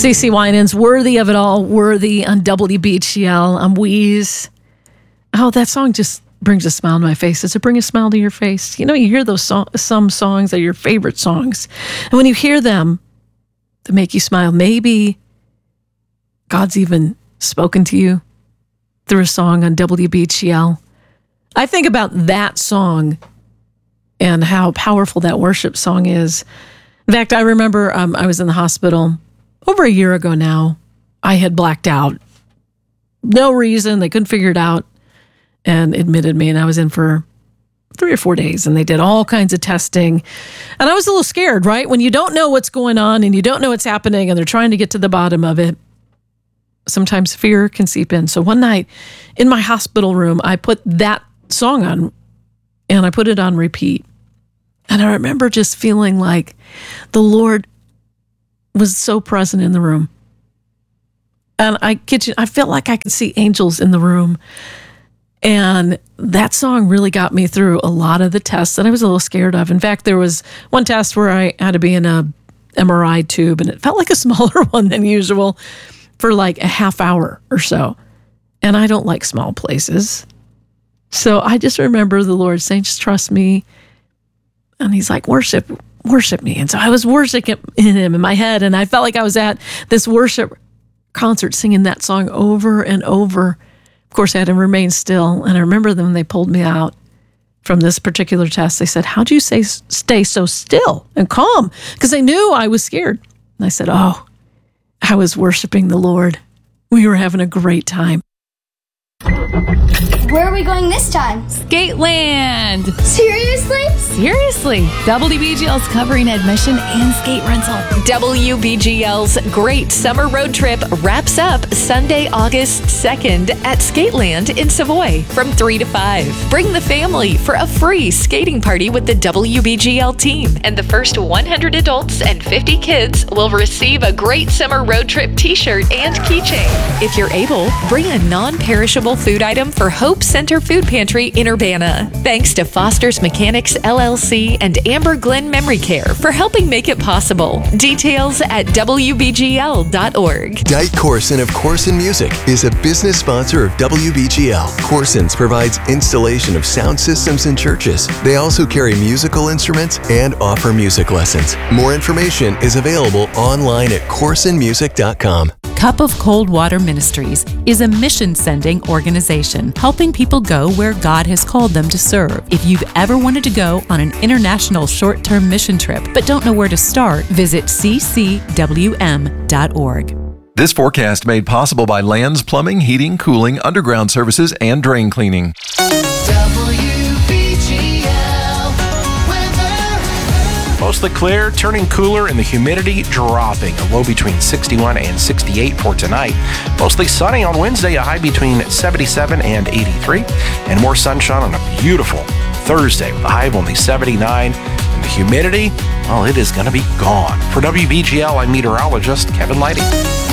CeCe Winans, Worthy of It All, Worthy on WBGL. I'm Wheeze. Oh, that song just brings a smile to my face. Does it bring a smile to your face? You know, you hear those some songs that are your favorite songs. And when you hear them, they make you smile. Maybe God's even spoken to you through a song on WBGL. I think about that song and how powerful that worship song is. In fact, I remember I was in the hospital over a year ago now. I had blacked out. No reason. They couldn't figure it out and admitted me. And I was in for 3 or 4 days, and they did all kinds of testing. And I was a little scared, right? When you don't know what's going on and you don't know what's happening and they're trying to get to the bottom of it, sometimes fear can seep in. So one night in my hospital room, I put that song on, and I put it on repeat. And I remember just feeling like the Lord was so present in the room. And I felt like I could see angels in the room. And that song really got me through a lot of the tests that I was a little scared of. In fact, there was one test where I had to be in a MRI tube, and it felt like a smaller one than usual for like a half hour or so. And I don't like small places. So I just remember the Lord saying, just trust me. And he's like, worship me. And so I was worshiping him in my head, and I felt like I was at this worship concert singing that song over and over. Of course, I had to remain still. And I remember them when they pulled me out from this particular test. They said, how'd you stay so still and calm? Because they knew I was scared. And I said, oh, I was worshiping the Lord. We were having a great time. Where are we going this time? Skateland! Seriously? WBGL's covering admission and skate rental. WBGL's Great Summer Road Trip wraps up Sunday, August 2nd at Skateland in Savoy from 3 to 5. Bring the family for a free skating party with the WBGL team. And the first 100 adults and 50 kids will receive a Great Summer Road Trip t-shirt and keychain. If you're able, bring a non-perishable food item for Hope Center Food Pantry in Urbana. Thanks to Foster's Mechanics LLC and Amber Glen Memory Care for helping make it possible. Details at WBGL.org. Dite Corson of Corson Music is a business sponsor of WBGL. Corson's provides installation of sound systems in churches. They also carry musical instruments and offer music lessons. More information is available online at corsonmusic.com. Cup of Cold Water Ministries is a mission-sending organization helping people go where God has called them to serve. If you've ever wanted to go on an international short-term mission trip but don't know where to start, visit ccwm.org. This forecast made possible by Lands Plumbing, Heating, Cooling, Underground Services, and Drain Cleaning. Mostly clear, turning cooler, and the humidity dropping. A low between 61 and 68 for tonight. Mostly sunny on Wednesday, a high between 77 and 83. And more sunshine on a beautiful Thursday with a high of only 79. And the humidity, well, it is going to be gone. For WBGL, I'm meteorologist Kevin Lighty.